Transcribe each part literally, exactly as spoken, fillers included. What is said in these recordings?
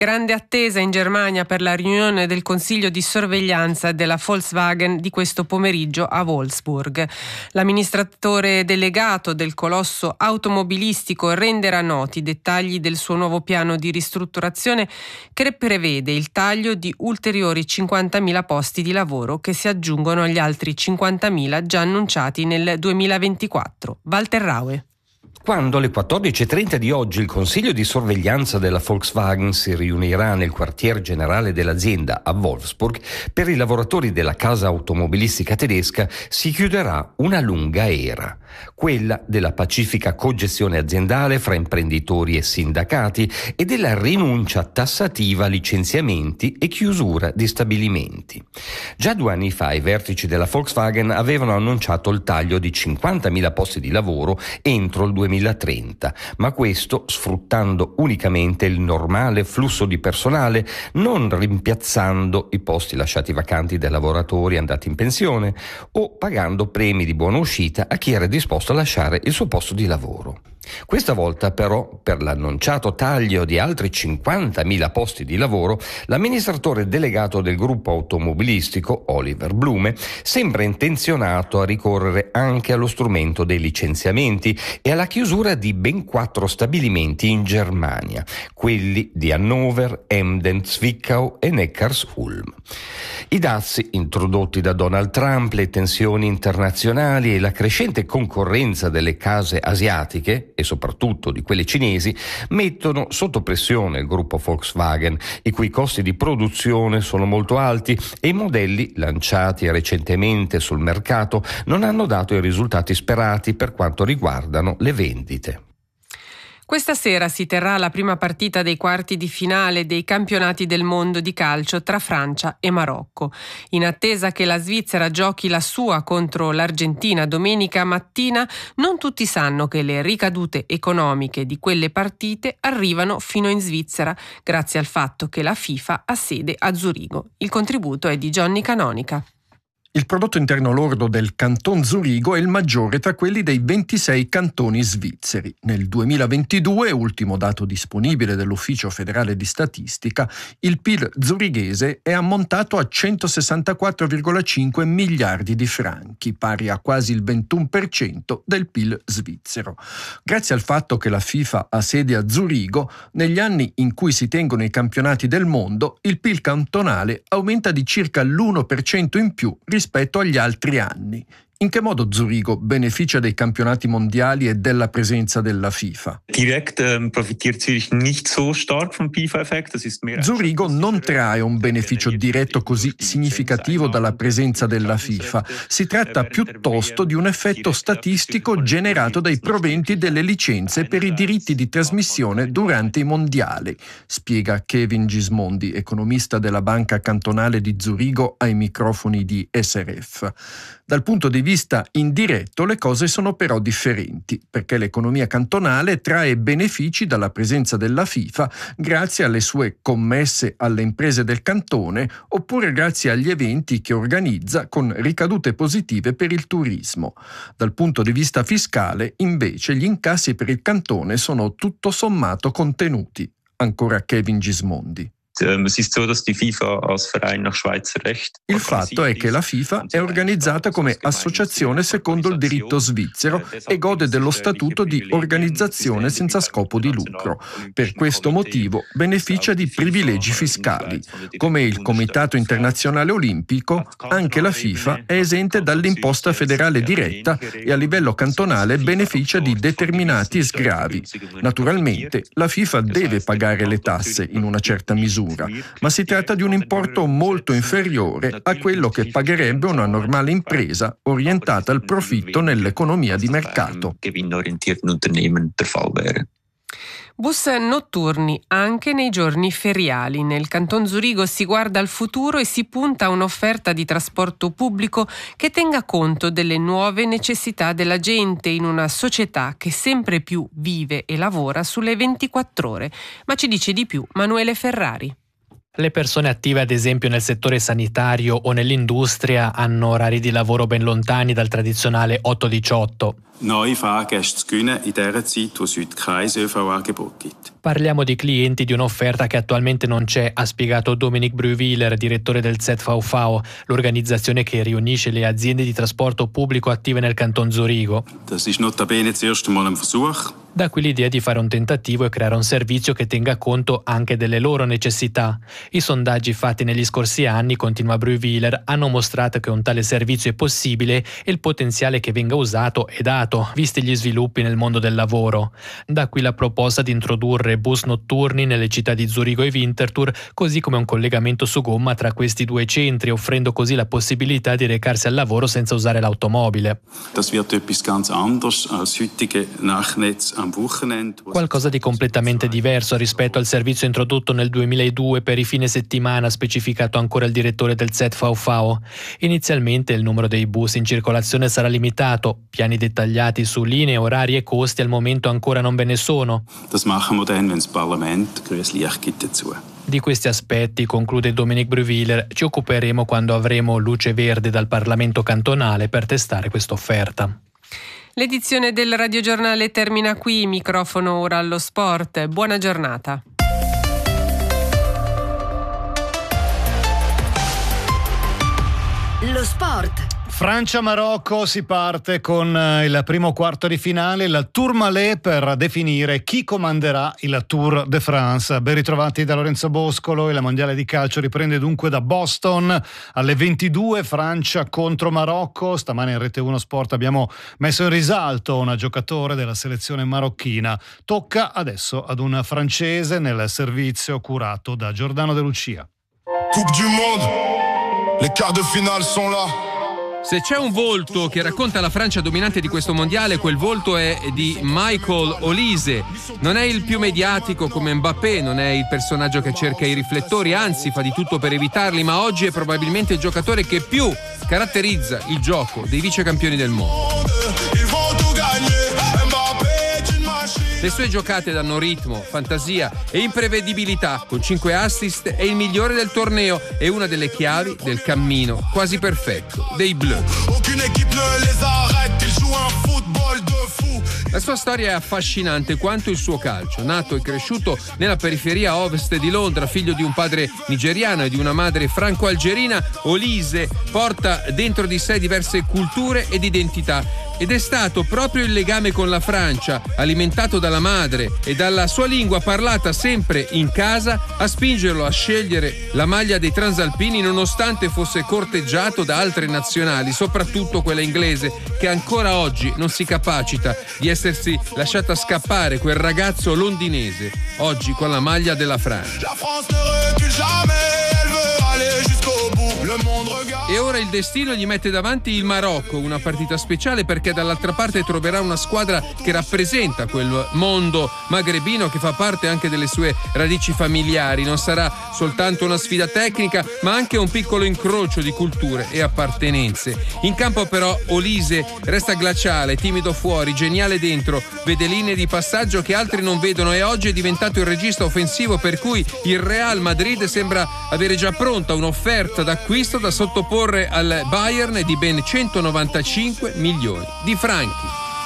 Grande attesa in Germania per la riunione del Consiglio di sorveglianza della Volkswagen di questo pomeriggio a Wolfsburg. L'amministratore delegato del colosso automobilistico renderà noti i dettagli del suo nuovo piano di ristrutturazione che prevede il taglio di ulteriori cinquantamila posti di lavoro che si aggiungono agli altri cinquantamila già annunciati nel duemilaventiquattro. Walter Raue. Quando alle quattordici e trenta di oggi il Consiglio di sorveglianza della Volkswagen si riunirà nel quartier generale dell'azienda a Wolfsburg, per i lavoratori della casa automobilistica tedesca si chiuderà una lunga era, quella della pacifica cogestione aziendale fra imprenditori e sindacati e della rinuncia tassativa a licenziamenti e chiusura di stabilimenti. Già due anni fa i vertici della Volkswagen avevano annunciato il taglio di cinquantamila posti di lavoro entro il duemilatrenta, ma questo sfruttando unicamente il normale flusso di personale, non rimpiazzando i posti lasciati vacanti dai lavoratori andati in pensione o pagando premi di buona uscita a chi era disposto a lasciare il suo posto di lavoro. Questa volta però, per l'annunciato taglio di altri cinquantamila posti di lavoro, l'amministratore delegato del gruppo automobilistico, Oliver Blume, sembra intenzionato a ricorrere anche allo strumento dei licenziamenti e alla chiusura di ben quattro stabilimenti in Germania, quelli di Hannover, Emden, Zwickau e Neckars-Ulm. I dazi introdotti da Donald Trump, le tensioni internazionali e la crescente concorrenza delle case asiatiche e soprattutto di quelle cinesi mettono sotto pressione il gruppo Volkswagen, i cui costi di produzione sono molto alti e i modelli lanciati recentemente sul mercato non hanno dato i risultati sperati per quanto riguardano le vendite. Questa sera si terrà la prima partita dei quarti di finale dei campionati del mondo di calcio tra Francia e Marocco. In attesa che la Svizzera giochi la sua contro l'Argentina domenica mattina, non tutti sanno che le ricadute economiche di quelle partite arrivano fino in Svizzera, grazie al fatto che la FIFA ha sede a Zurigo. Il contributo è di Johnny Canonica. Il prodotto interno lordo del canton Zurigo è il maggiore tra quelli dei ventisei cantoni svizzeri. Nel duemilaventidue, ultimo dato disponibile dell'Ufficio federale di statistica, il P I L zurighese è ammontato a centosessantaquattro virgola cinque miliardi di franchi, pari a quasi il ventuno per cento del P I L svizzero. Grazie al fatto che la FIFA ha sede a Zurigo, negli anni in cui si tengono i campionati del mondo, il P I L cantonale aumenta di circa l'uno per cento in più rispetto agli altri anni. In che modo Zurigo beneficia dei campionati mondiali e della presenza della FIFA? Direkt ähm, profitiert Zürich nicht so stark vom FIFA-Effekt. Das ist mehr Zurigo non trae un beneficio diretto così significativo dalla presenza della FIFA. Si tratta piuttosto di un effetto statistico generato dai proventi delle licenze per i diritti di trasmissione durante i mondiali, spiega Kevin Gismondi, economista della Banca Cantonale di Zurigo ai microfoni di S R F. Dal punto di vista indiretto le cose sono però differenti, perché l'economia cantonale trae benefici dalla presenza della FIFA grazie alle sue commesse alle imprese del cantone oppure grazie agli eventi che organizza con ricadute positive per il turismo. Dal punto di vista fiscale, invece, gli incassi per il cantone sono tutto sommato contenuti. Ancora Kevin Gismondi. Il fatto è che la FIFA è organizzata come associazione secondo il diritto svizzero e gode dello statuto di organizzazione senza scopo di lucro. Per questo motivo beneficia di privilegi fiscali. Come il Comitato Internazionale Olimpico, anche la FIFA è esente dall'imposta federale diretta e a livello cantonale beneficia di determinati sgravi. Naturalmente la FIFA deve pagare le tasse in una certa misura, ma si tratta di un importo molto inferiore a quello che pagherebbe una normale impresa orientata al profitto nell'economia di mercato. Bus notturni anche nei giorni feriali. Nel Canton Zurigo si guarda al futuro e si punta a un'offerta di trasporto pubblico che tenga conto delle nuove necessità della gente in una società che sempre più vive e lavora sulle ventiquattro ore. Ma ci dice di più Manuele Ferrari. Le persone attive ad esempio nel settore sanitario o nell'industria hanno orari di lavoro ben lontani dal tradizionale otto diciotto. Neue Fahrgäste zu gewinnen in dieser Zeit, wo es heute kein Ö V-Angebot gibt. Parliamo di clienti di un'offerta che attualmente non c'è, ha spiegato Dominic Brühwiler, direttore del Z V V, l'organizzazione che riunisce le aziende di trasporto pubblico attive nel Canton Zurigo. Das ist notabene das erste Mal ein Versuch. Da qui l'idea di fare un tentativo e creare un servizio che tenga conto anche delle loro necessità. I sondaggi fatti negli scorsi anni, continua Brühwiler, hanno mostrato che un tale servizio è possibile e il potenziale che venga usato è dato, visti gli sviluppi nel mondo del lavoro. Da qui la proposta di introdurre bus notturni nelle città di Zurigo e Winterthur, così come un collegamento su gomma tra questi due centri, offrendo così la possibilità di recarsi al lavoro senza usare l'automobile. Das wird etwas ganz anderes als heutige Nachnetz. Qualcosa di completamente diverso rispetto al servizio introdotto nel duemiladue per i fine settimana, ha specificato ancora il direttore del Z V V. Inizialmente il numero dei bus in circolazione sarà limitato, piani dettagliati su linee, orari e costi al momento ancora non ve ne sono. Das machen wir dann, wenn das Parlament grünes Licht gibt dazu. Di questi aspetti, conclude Dominic Brühwiler, ci occuperemo quando avremo luce verde dal Parlamento cantonale per testare questa offerta. L'edizione del radiogiornale termina qui, microfono ora allo sport. Buona giornata. Lo sport. Francia-Marocco, si parte con il primo quarto di finale, il Tourmalet, per definire chi comanderà il Tour de France. Ben ritrovati da Lorenzo Boscolo. Il mondiale di calcio riprende dunque da Boston alle ventidue, Francia contro Marocco. Stamane in Rete uno Sport abbiamo messo in risalto una giocatore della selezione marocchina. Tocca adesso ad un francese nel servizio curato da Giordano De Lucia. Coupe du Monde, les quarts de finale sont là. Se c'è un volto che racconta la Francia dominante di questo mondiale, quel volto è di Michael Olise. Non è il più mediatico come Mbappé, non è il personaggio che cerca i riflettori, anzi fa di tutto per evitarli, ma oggi è probabilmente il giocatore che più caratterizza il gioco dei vice campioni del mondo. Le sue giocate danno ritmo, fantasia e imprevedibilità. Con cinque assist è il migliore del torneo e una delle chiavi del cammino quasi perfetto dei Bleus. La sua storia è affascinante quanto il suo calcio. Nato e cresciuto nella periferia ovest di Londra, figlio di un padre nigeriano e di una madre franco-algerina, Olise porta dentro di sé diverse culture ed identità. Ed è stato proprio il legame con la Francia, alimentato dalla madre e dalla sua lingua parlata sempre in casa, a spingerlo a scegliere la maglia dei transalpini nonostante fosse corteggiato da altre nazionali, soprattutto quella inglese, che ancora oggi non si capacita di essersi lasciata scappare quel ragazzo londinese, oggi con la maglia della Francia. E ora il destino gli mette davanti il Marocco, una partita speciale perché dall'altra parte troverà una squadra che rappresenta quel mondo magrebino che fa parte anche delle sue radici familiari. Non sarà soltanto una sfida tecnica, ma anche un piccolo incrocio di culture e appartenenze. In campo però Olise resta glaciale, timido fuori, geniale dentro, vede linee di passaggio che altri non vedono e oggi è diventato il regista offensivo per cui il Real Madrid sembra avere già pronta un'offerta d'acquisto da sottoporre al Bayern di ben centonovantacinque milioni di franchi.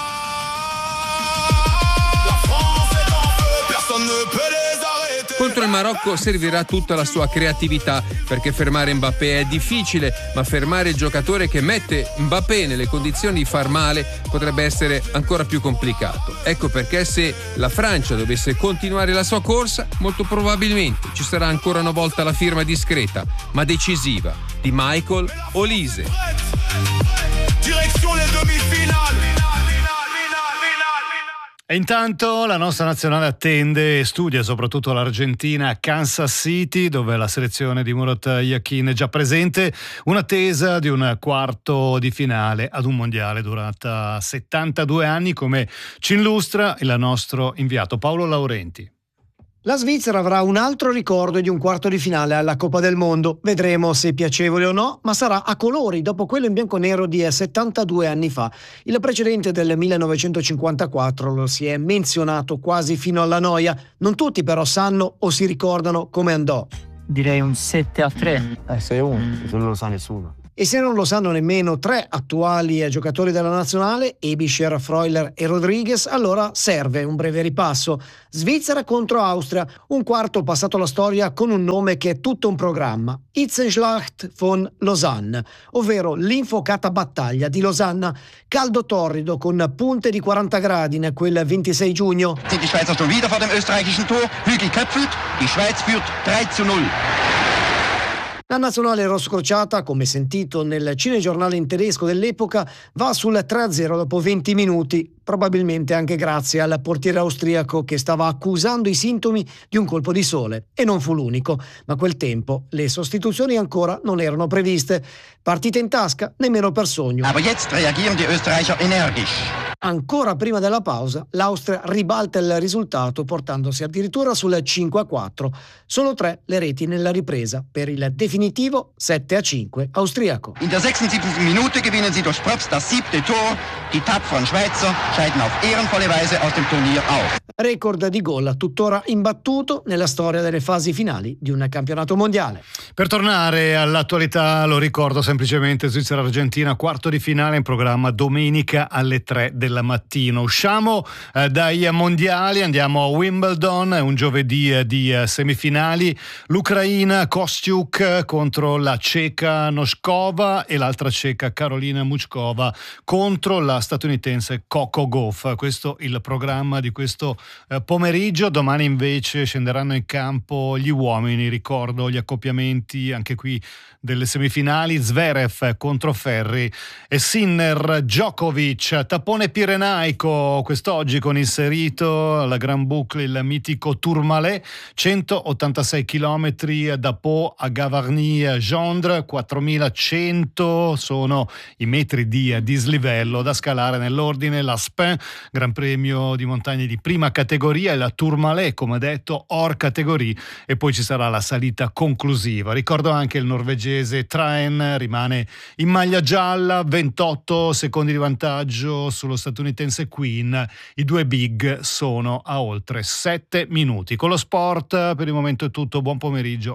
Contro il Marocco servirà tutta la sua creatività, perché fermare Mbappé è difficile, ma fermare il giocatore che mette Mbappé nelle condizioni di far male potrebbe essere ancora più complicato. Ecco perché se la Francia dovesse continuare la sua corsa, molto probabilmente ci sarà ancora una volta la firma discreta, ma decisiva, di Michael Olise. Direzione demifinale. E intanto la nostra nazionale attende e studia soprattutto l'Argentina a Kansas City, dove la selezione di Murat Yakin è già presente, un'attesa di un quarto di finale ad un mondiale durata settantadue anni, come ci illustra il nostro inviato Paolo Laurenti. La Svizzera avrà un altro ricordo di un quarto di finale alla Coppa del Mondo. Vedremo se piacevole o no, ma sarà a colori dopo quello in bianco-nero di settantadue anni fa. Il precedente del millenovecentocinquantaquattro lo si è menzionato quasi fino alla noia. Non tutti però sanno o si ricordano come andò. direi un sette a tre. Eh, sei uno, se non lo sa nessuno. E se non lo sanno nemmeno tre attuali giocatori della nazionale, Ebischer, Freuler e Rodriguez, allora serve un breve ripasso. Svizzera contro Austria, un quarto passato alla storia con un nome che è tutto un programma. Hitzenschlacht von Lausanne, ovvero l'infocata battaglia di Losanna. Caldo torrido con punte di quaranta gradi in quel ventisei giugno. Sind die Schweizer schon wieder vor dem österreichischen Tor? Hügel köpfelt, die Schweiz führt tre zu null. La nazionale rossocrociata, come sentito nel cinegiornale in tedesco dell'epoca, va sul tre a zero dopo venti minuti, probabilmente anche grazie al portiere austriaco che stava accusando i sintomi di un colpo di sole. E non fu l'unico, ma a quel tempo le sostituzioni ancora non erano previste. Partita in tasca, nemmeno per sogno. Aber jetzt reagieren die Österreicher energisch. Ancora prima della pausa, l'Austria ribalta il risultato portandosi addirittura sul cinque a quattro. Sono tre le reti nella ripresa per il definitivo sette a cinque austriaco. In der sechsundsiebzigsten Minute gewinnen sie durch Pröps das siebte Tor. Die tapferen Schweizer scheiden auf ehrenvolle Weise aus dem Turnier aus. Record di gol tuttora imbattuto nella storia delle fasi finali di un campionato mondiale. Per tornare all'attualità, lo ricordo semplicemente, Svizzera-Argentina, quarto di finale in programma domenica alle tre del mattino. Usciamo eh, dai mondiali, andiamo a Wimbledon, un giovedì eh, di eh, semifinali. L'Ucraina Kostyuk contro la ceca Noskova e l'altra ceca Karolina Muchkova contro la statunitense Coco Gauff. Questo il programma di questo eh, pomeriggio. Domani invece scenderanno in campo gli uomini, ricordo gli accoppiamenti anche qui delle semifinali: Zverev contro Ferri e Sinner Djokovic. Tappone pirenaico quest'oggi con inserito alla Grand Boucle il mitico Tourmalet, centottantasei chilometri da Pau a Gavarnie-Gendre, quattromilacento sono i metri di dislivello da scalare nell'ordine: l'Aspin, Gran Premio di montagne di prima categoria, e la Tourmalet, come detto, hors categorie, e poi ci sarà la salita conclusiva. Ricordo anche il norvegese Traen rimane in maglia gialla, ventotto secondi di vantaggio sullo statunitense Queen. I due big sono a oltre sette minuti. Con lo sport per il momento è tutto, buon pomeriggio.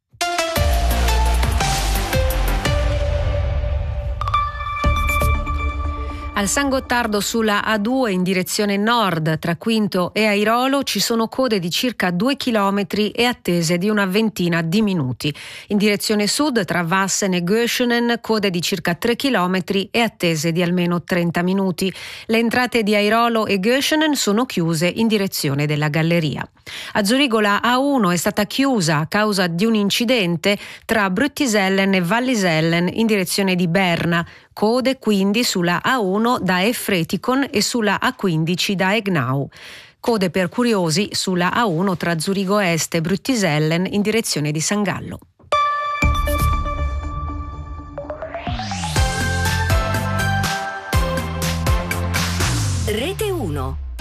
Al San Gottardo sulla A due in direzione nord tra Quinto e Airolo ci sono code di circa due chilometri e attese di una ventina di minuti. In direzione sud tra Vassen e Göschenen code di circa tre chilometri e attese di almeno trenta minuti. Le entrate di Airolo e Göschenen sono chiuse in direzione della galleria. A Zurigo la A uno è stata chiusa a causa di un incidente tra Brüttisellen e Wallisellen in direzione di Berna. Code quindi sulla A uno da Efretikon e sulla A quindici da Egnau. Code per curiosi sulla A uno tra Zurigo Est e Brüttisellen in direzione di San Gallo. Rete uno.